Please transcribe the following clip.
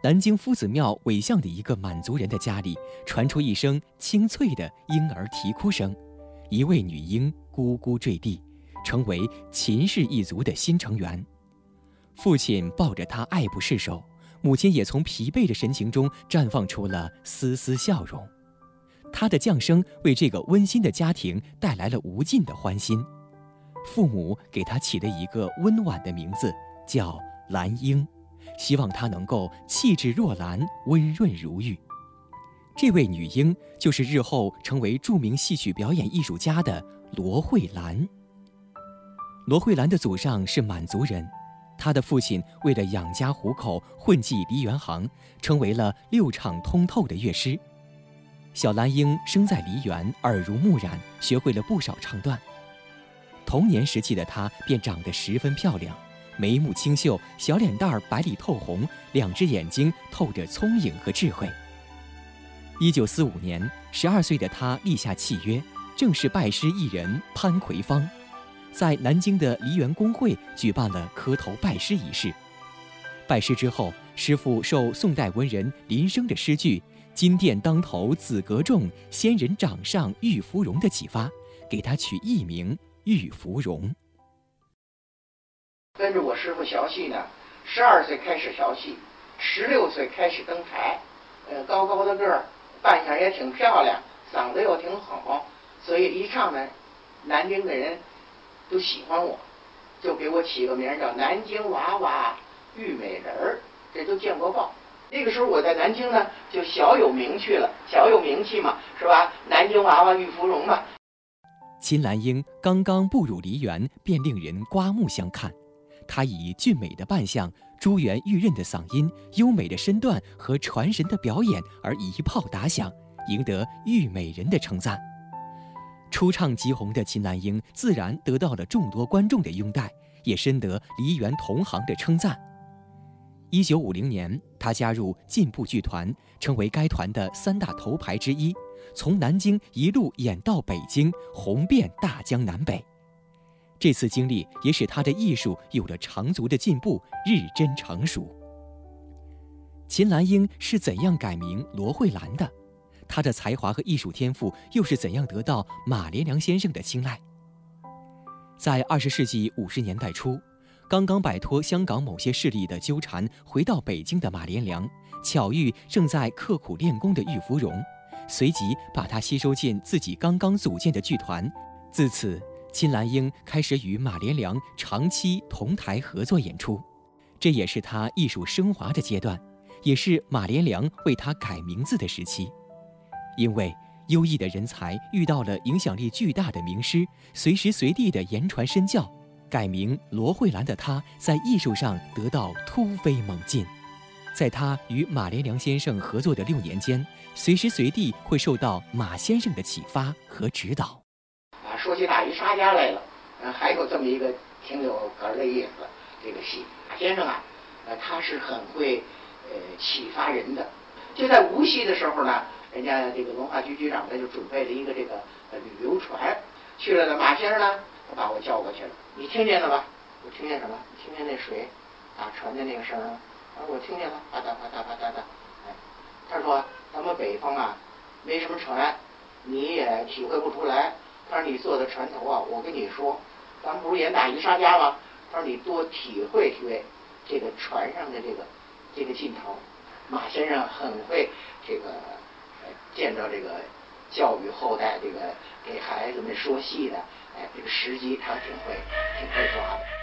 南京夫子庙尾巷的一个满族人的家里，传出一声清脆的婴儿啼哭声，一位女婴咕咕坠地，成为秦氏一族的新成员。父亲抱着她爱不释手，母亲也从疲惫的神情中绽放出了丝丝笑容。她的降生为这个温馨的家庭带来了无尽的欢欣。父母给她起了一个温婉的名字，叫兰英，希望她能够气质若兰，温润如玉。这位女婴就是日后成为著名戏曲表演艺术家的罗慧兰。罗慧兰的祖上是满族人，她的父亲为了养家糊口，混迹梨园行，成为了6场通透的乐师。小兰英生在梨园，耳濡目染，学会了不少唱段。童年时期的她便长得十分漂亮，眉目清秀，小脸蛋儿白里透红，2只眼睛透着聪颖和智慧。1945年，12岁的她立下契约，正式拜师艺人潘奎芳，在南京的梨园公会举办了磕头拜师仪式。拜师之后，师傅受宋代文人林升的诗句“金殿当头紫阁重，仙人掌上玉芙蓉”的启发，给他取艺名玉芙蓉。 跟着我师傅学戏呢，12岁开始学戏，16岁开始登台，高高的个儿，扮相也挺漂亮，嗓子又挺好，所以一唱呢，南京的人都喜欢我，就给我起个名叫南京娃娃玉美人儿，这都见过报。那个时候我在南京呢，就小有名气了，小有名气嘛，是吧？南京娃娃玉芙蓉嘛。 秦兰英刚刚步入梨园，便令人刮目相看。她以俊美的扮相、珠圆玉润的嗓音、优美的身段和传神的表演而一炮打响，赢得玉美人的称赞。初唱即红的秦兰英自然得到了众多观众的拥戴，也深得梨园同行的称赞。1950年，她加入进步剧团，成为该团的3大头牌之一，从南京一路演到北京，红遍大江南北。这次经历也使她的艺术有了长足的进步，日臻成熟。秦兰英是怎样改名罗慧兰的？她的才华和艺术天赋又是怎样得到马连良先生的青睐？在20世纪50年代初，刚刚摆脱香港某些势力的纠缠，回到北京的马连良，巧遇正在刻苦练功的玉芙蓉，随即把她吸收进自己刚刚组建的剧团。自此，秦兰英开始与马连良长期同台合作演出，这也是她艺术升华的阶段，也是马连良为她改名字的时期。因为优异的人才遇到了影响力巨大的名师，随时随地的言传身教，改名罗慧兰的她在艺术上得到突飞猛进。在她与马连良先生合作的6年间，随时随地会受到马先生的启发和指导。 说起大鱼沙家来了，还有这么一个挺有个的意思，这个戏马先生啊，他是很会启发人的。就在无锡的时候呢，人家这个文化局局长呢就准备了一个这个旅游船，去了呢，马先生呢他把我叫过去了，你听见了吧？我听见什么？你听见那水打船的那个声吗？我听见了，啪嗒啪嗒啪嗒的。他说咱们北方啊没什么船，你也体会不出来。他说你坐在船头啊，我跟你说，咱们不是演大鱼沙家吗？他说你多体会体会这个船上的这个劲头。马先生很会这个见到这个教育后代，这个给孩子们说戏的，这个时机他挺会抓的。